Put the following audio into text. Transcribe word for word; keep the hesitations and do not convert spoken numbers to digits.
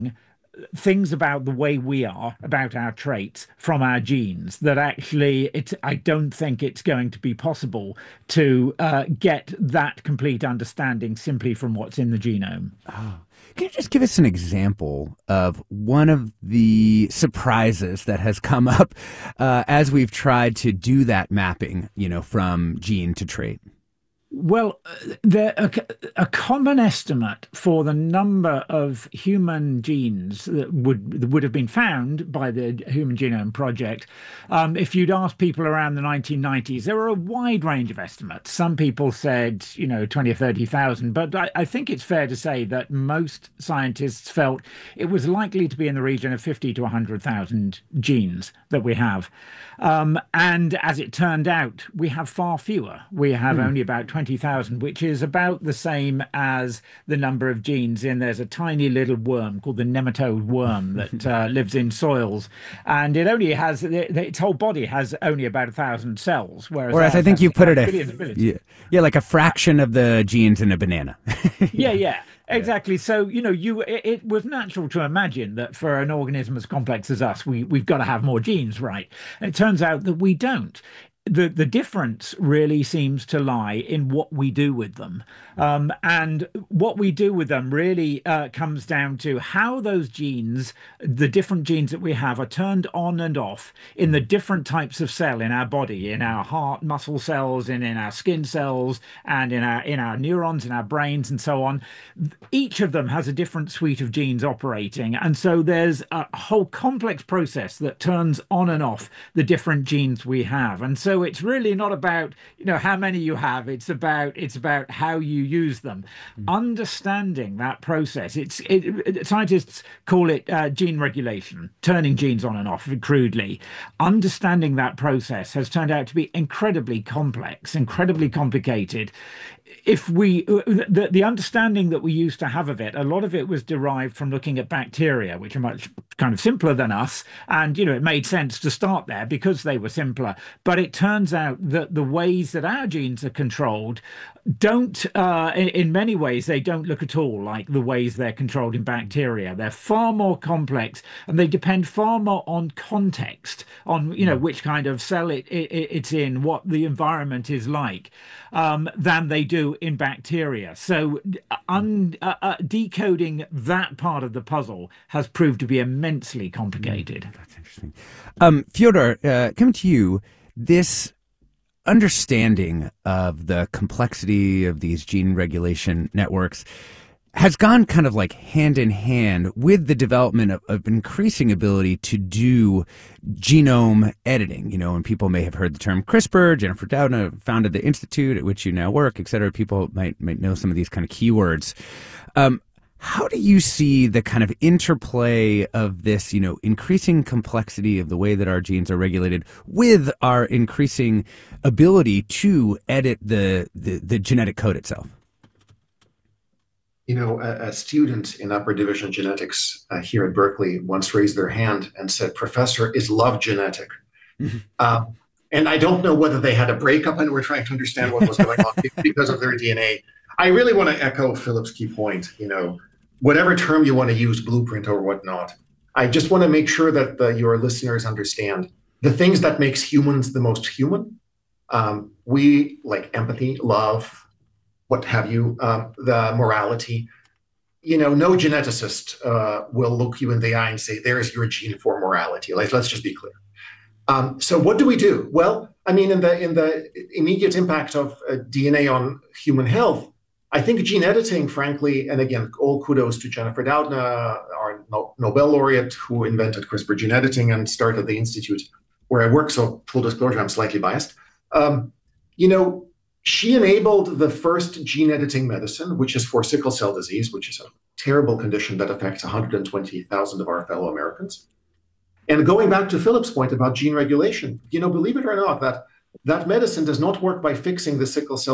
things about the way we are, about our traits from our genes that actually it's I don't think it's going to be possible to uh, get that complete understanding simply from what's in the genome. Oh. Can you just give us an example of one of the surprises that has come up uh, as we've tried to do that mapping, you know, from gene to trait? Well, uh, there a, a common estimate for the number of human genes that would that would have been found by the Human Genome Project. Um, if you'd asked people around the nineteen nineties, there were a wide range of estimates. Some people said, you know, twenty or thirty thousand, but I, I think it's fair to say that most scientists felt it was likely to be in the region of fifty to one hundred thousand genes that we have. Um, and as it turned out, we have far fewer. We have Hmm. only about twenty thousand, which is about the same as the number of genes in. There's a tiny little worm called the nematode worm that uh, lives in soils, and it only has its whole body has only about a thousand cells, whereas Whereas I ours think has, you put has it at, billions and billions. yeah, yeah, like a fraction of the genes in a banana. Yeah, Yeah. yeah, Yeah. exactly. So, you know, you it, it was natural to imagine that for an organism as complex as us, we we've got to have more genes, right? And it turns out that we don't. The the difference really seems to lie in what we do with them. Um, and what we do with them really uh, comes down to how those genes, the different genes that we have, are turned on and off in the different types of cell in our body, in our heart muscle cells, and in our skin cells, and in our in our neurons, in our brains, and so on. Each of them has a different suite of genes operating, and so there's a whole complex process that turns on and off the different genes we have. And so it's really not about, you know, how many you have. It's about it's about how you use them. Understanding that process. It's it, it- scientists call it uh, gene regulation, turning genes on and off crudely. Understanding that process has turned out to be incredibly complex, incredibly complicated. If we the, the understanding that we used to have of it, a lot of it was derived from looking at bacteria, which are much kind of simpler than us, and you know it made sense to start there because they were simpler. But it turns out that the ways that our genes are controlled don't uh, in, in many ways they don't look at all like the ways they're controlled in bacteria. They're far more complex, and they depend far more on context, on you know which kind of cell it, it, it's in, what the environment is like, um, than they do in bacteria. So un, uh, uh, decoding that part of the puzzle has proved to be immensely complicated. That's interesting. Um, Fyodor, uh, coming to you, this understanding of the complexity of these gene regulation networks has gone kind of like hand in hand with the development of, of increasing ability to do genome editing. You know, and people may have heard the term CRISPR. Jennifer Doudna founded the institute at which you now work, et cetera. People might might know some of these kind of keywords. Um, how do you see the kind of interplay of this, you know, increasing complexity of the way that our genes are regulated with our increasing ability to edit the the, the genetic code itself? You know, a, a student in upper division genetics uh, here at Berkeley once raised their hand and said, "Professor, is love genetic?" Um, and I don't know whether they had a breakup and were trying to understand what was going on because of their D N A. I really want to echo Philip's key point. You know, whatever term you want to use, blueprint or whatnot, I just want to make sure that the, your listeners understand the things that makes humans the most human. Um, we like empathy, love, what have you, um, the morality. You know, no geneticist uh, will look you in the eye and say, "There's your gene for morality." Like, let's just be clear. Um, so, what do we do? Well, I mean, in the in the immediate impact of uh, D N A on human health, I think gene editing, frankly, and again, all kudos to Jennifer Doudna, our no- Nobel laureate who invented CRISPR gene editing and started the institute where I work. So, full disclosure, I'm slightly biased. Um, you know. She enabled the first gene editing medicine, which is for sickle cell disease, which is a terrible condition that affects one hundred twenty thousand of our fellow Americans. And going back to Philip's point about gene regulation, you know, believe it or not, that that medicine does not work by fixing the sickle cell